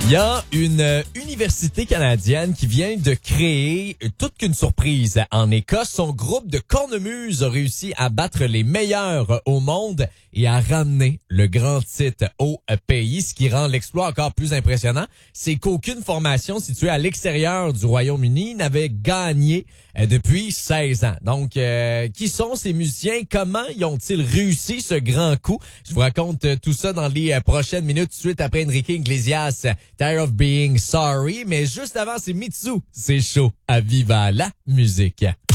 Il y a une université canadienne qui vient de créer toute qu'une surprise. En Écosse, son groupe de cornemuses a réussi à battre les meilleurs au monde et à ramener le grand titre au pays. Ce qui rend l'exploit encore plus impressionnant, c'est qu'aucune formation située à l'extérieur du Royaume-Uni n'avait gagné depuis 16 ans. Donc, qui sont ces musiciens? Comment y ont-ils réussi ce grand coup? Je vous raconte tout ça dans les prochaines minutes, tout de suite après Enrique Iglesias, Tired of Being Sorry. Mais juste avant, c'est Mitsu. C'est chaud à Viva la musique.